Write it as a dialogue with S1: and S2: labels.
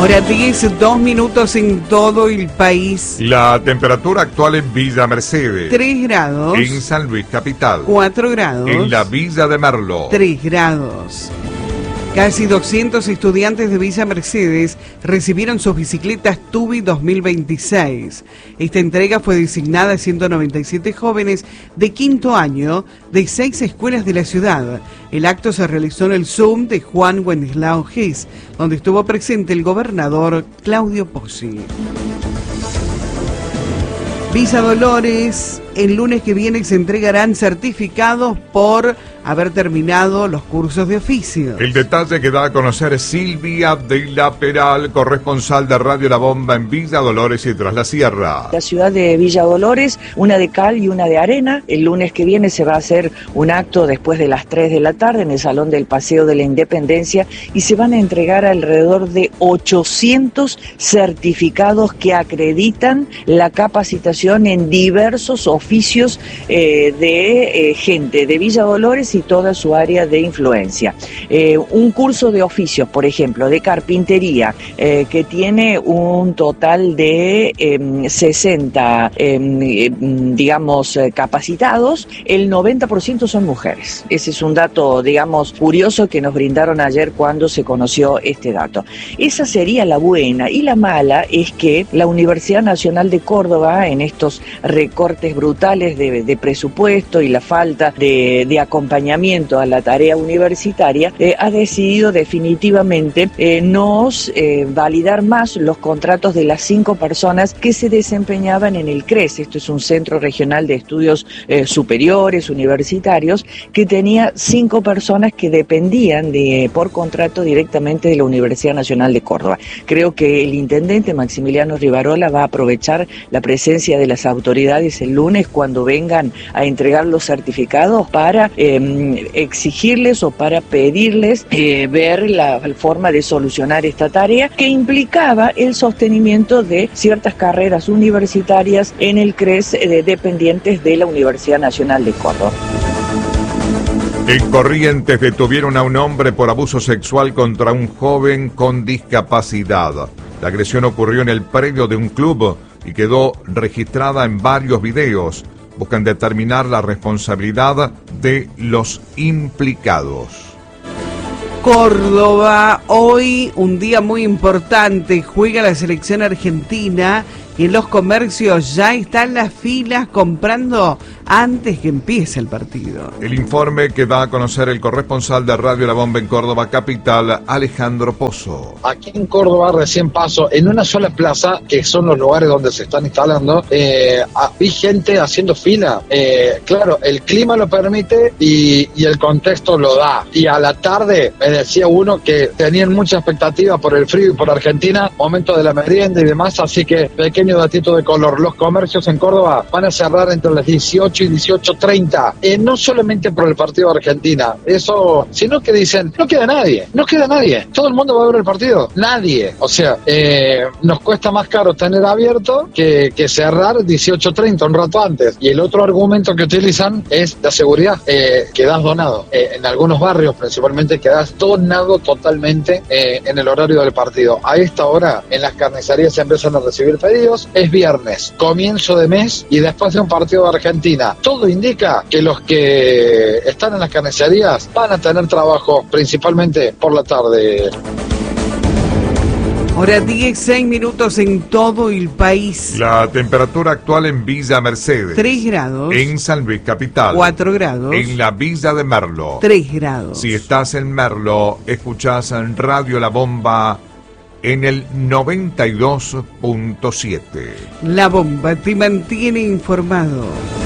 S1: Hora 10, 2 minutos en todo el país.
S2: La temperatura actual en Villa Mercedes.
S1: 3 grados.
S2: En San Luis Capital.
S1: 4 grados.
S2: En la Villa de Merlo.
S1: 3 grados. Casi 200 estudiantes de Villa Mercedes recibieron sus bicicletas Tubi 2026. Esta entrega fue designada a 197 jóvenes de quinto año de 6 escuelas de la ciudad. El acto se realizó en el Zoom de Juan Wenceslao Gis, donde estuvo presente el gobernador Claudio Pozzi. Villa Dolores, el lunes que viene se entregarán certificados por haber terminado los cursos de oficio.
S2: El detalle que da a conocer Silvia de la Peral, corresponsal de Radio La Bomba en Villa Dolores y Tras la Sierra.
S3: La ciudad de Villa Dolores, una de cal y una de arena. El lunes que viene se va a hacer un acto después de las 3 de la tarde en el Salón del Paseo de la Independencia y se van a entregar alrededor de 800 certificados que acreditan la capacitación en diversos oficios de gente de Villa Dolores y toda su área de influencia. Un curso de oficios, por ejemplo, de carpintería, que tiene un total de 60, capacitados, el 90% son mujeres. Ese es un dato, curioso que nos brindaron ayer cuando se conoció este dato. Esa sería la buena, y la mala es que la Universidad Nacional de Córdoba, en estos recortes brutales de presupuesto y la falta de acompañamiento a la tarea universitaria, ha decidido definitivamente no validar más los contratos de las 5 personas que se desempeñaban en el CRES. Esto es un Centro Regional de Estudios Superiores, Universitarios, que tenía 5 personas que dependían por contrato directamente de la Universidad Nacional de Córdoba. Creo que el intendente Maximiliano Rivarola va a aprovechar la presencia de las autoridades el lunes cuando vengan a entregar los certificados para exigirles o para pedirles ver la forma de solucionar esta tarea que implicaba el sostenimiento de ciertas carreras universitarias en el CRES dependientes de la Universidad Nacional de Córdoba.
S2: En Corrientes detuvieron a un hombre por abuso sexual contra un joven con discapacidad. La agresión ocurrió en el predio de un club y quedó registrada en varios videos. Buscan determinar la responsabilidad de los implicados.
S1: Córdoba, hoy un día muy importante, juega la selección argentina y en los comercios ya están las filas comprando antes que empiece el partido.
S2: El informe que da a conocer el corresponsal de Radio La Bomba en Córdoba capital, Alejandro Pozo.
S4: Aquí en Córdoba recién paso, en una sola plaza, que son los lugares donde se están instalando, vi gente haciendo fila. Claro, el clima lo permite y el contexto lo da. Y a la tarde me decía uno que tenían mucha expectativa por el frío y por Argentina, momento de la merienda y demás, así que pequeño datito de color, los comercios en Córdoba van a cerrar entre las 18 y 18:30, no solamente por el partido de Argentina, eso, sino que dicen, no queda nadie, todo el mundo va a ver el partido, nadie, o sea, nos cuesta más caro tener abierto que cerrar 18:30, un rato antes, y el otro argumento que utilizan es la seguridad, quedás donado, en algunos barrios principalmente quedás donado totalmente en el horario del partido. A esta hora en las carnicerías se empiezan a recibir pedidos. Es viernes, comienzo de mes y después de un partido de Argentina. Todo indica que los que están en las carnicerías van a tener trabajo principalmente por la tarde.
S1: Hora 10, 6 minutos en todo el país.
S2: La temperatura actual en Villa Mercedes.
S1: 3 grados.
S2: En San Luis Capital.
S1: 4 grados.
S2: En la Villa de Merlo.
S1: 3 grados.
S2: Si estás en Merlo, escuchás en Radio La Bomba en el 92.7.
S1: La Bomba te mantiene informado.